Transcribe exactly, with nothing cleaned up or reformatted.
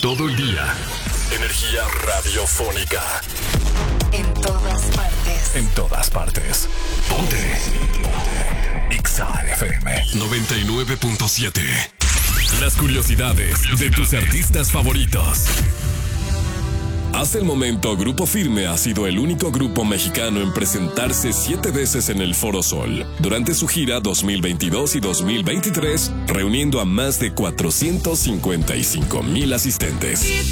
todo el día. Energía radiofónica. En todas partes. En todas partes. Ponte. Ponte. Exa F M noventa y nueve punto siete. Las curiosidades de tus artistas favoritos. Hasta el momento, Grupo Firme ha sido el único grupo mexicano en presentarse siete veces en el Foro Sol durante su gira dos mil veintidós y dos mil veintitrés, reuniendo a más de cuatrocientos cincuenta y cinco mil asistentes.